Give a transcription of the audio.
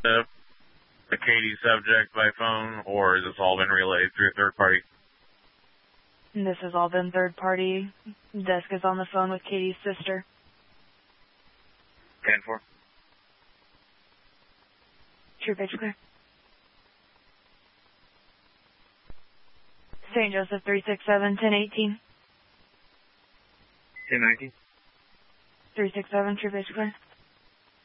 the Katie subject by phone, or has this all been relayed through a third party? This has all been third party. Desk is on the phone with Katie's sister. 10-4. True page clear. St. Joseph 367 1018. 10-19. 367, true page clear.